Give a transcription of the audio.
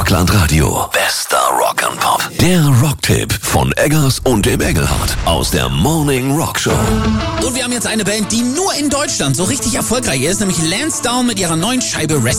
Rockland Radio. Bester Rock'n'Pop. Der Rocktipp von Eggers und dem Engelhardt aus der Morning Rock Show. Und wir haben jetzt eine Band, die nur in Deutschland so richtig erfolgreich ist, nämlich Lansdowne mit ihrer neuen Scheibe Rescue.